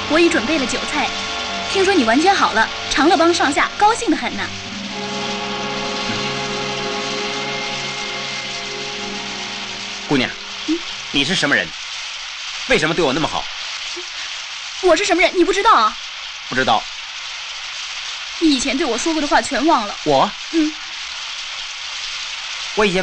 我已准备了酒菜，听说你完全好了，长乐帮上下高兴得很呢。 姑娘，你是什么人？为什么对我那么好？ 我是什么人？你不知道啊？ 不知道。 你以前对我说过的话全忘了。 我？ 嗯。 我以前